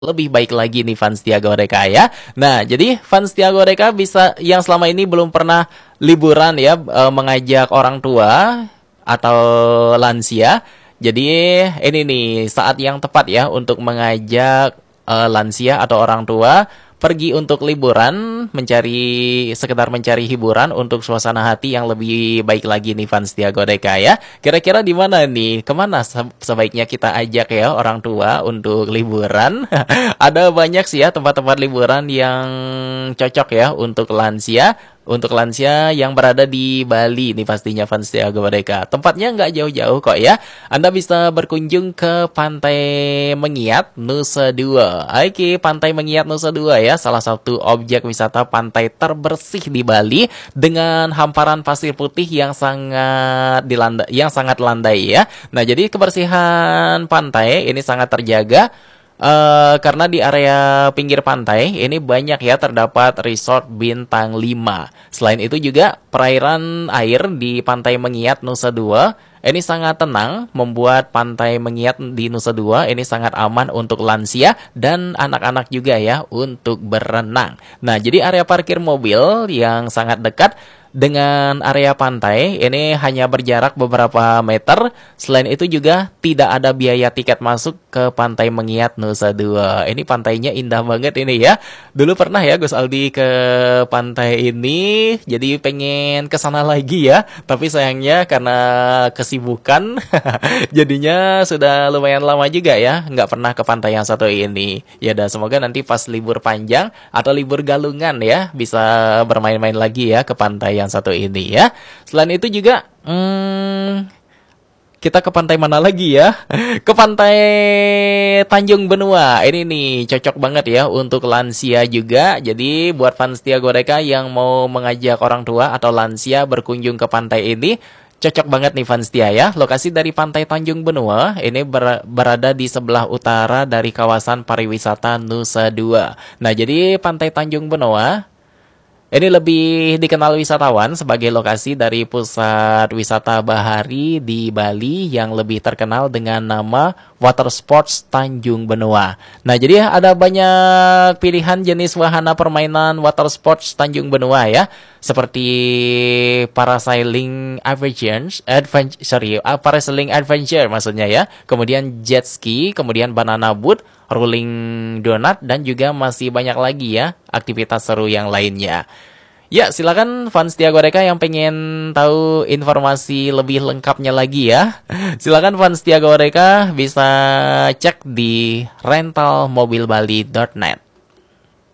lebih baik lagi nih fans Setia Goreka ya. Nah, jadi fans Setia Goreka bisa yang selama ini belum pernah liburan ya, mengajak orang tua atau lansia. Jadi ini nih saat yang tepat ya untuk mengajak lansia atau orang tua pergi untuk liburan, sekedar mencari hiburan untuk suasana hati yang lebih baik lagi nih fans Tiago Deka ya. Kira-kira di mana nih? Kemana sebaiknya kita ajak ya orang tua untuk liburan? Ada banyak sih ya tempat-tempat liburan yang cocok ya untuk lansia. Untuk lansia yang berada di Bali nih pastinya fans Tiago Merdeka. Tempatnya nggak jauh-jauh kok ya. Anda bisa berkunjung ke Pantai Mengiat Nusa Dua. Oke, Pantai Mengiat Nusa Dua ya, salah satu objek wisata pantai terbersih di Bali dengan hamparan pasir putih yang sangat landai ya. Nah, jadi kebersihan pantai ini sangat terjaga. Karena di area pinggir pantai ini banyak ya terdapat resort bintang 5. Selain itu juga perairan air di Pantai Mengiat Nusa Dua ini sangat tenang, membuat Pantai Mengiat di Nusa Dua ini sangat aman untuk lansia dan anak-anak juga ya untuk berenang. Nah, jadi area parkir mobil yang sangat dekat dengan area pantai ini hanya berjarak beberapa meter. Selain itu juga tidak ada biaya tiket masuk ke Pantai Mengiat Nusa Dua. Ini pantainya indah banget ini ya. Dulu pernah ya Gus Aldi ke pantai ini, jadi pengen ke sana lagi ya. Tapi sayangnya karena kesibukan, jadinya sudah lumayan lama juga ya nggak pernah ke pantai yang satu ini. Ya dan semoga nanti pas libur panjang atau libur galungan ya bisa bermain-main lagi ya ke pantai yang satu ini ya. Selain itu juga kita ke pantai mana lagi ya? Ke pantai Tanjung Benua. Ini nih cocok banget ya untuk lansia juga. Jadi buat fans Setia Goreka yang mau mengajak orang tua atau lansia berkunjung ke pantai ini, cocok banget nih fans Setia ya. Lokasi dari pantai Tanjung Benua ini berada di sebelah utara dari kawasan pariwisata Nusa Dua. Nah, jadi pantai Tanjung Benua ini lebih dikenal wisatawan sebagai lokasi dari pusat wisata bahari di Bali yang lebih terkenal dengan nama Water Sports Tanjung Benua. Nah, jadi ada banyak pilihan jenis wahana permainan water sports Tanjung Benua ya, seperti parasailing adventure maksudnya ya. Kemudian jet ski, kemudian banana boat, rolling donut, dan juga masih banyak lagi ya aktivitas seru yang lainnya. Ya, silakan fans Setia Goreka yang pengen tahu informasi lebih lengkapnya lagi ya. Silakan fans Setia Goreka bisa cek di rentalmobilbali.net.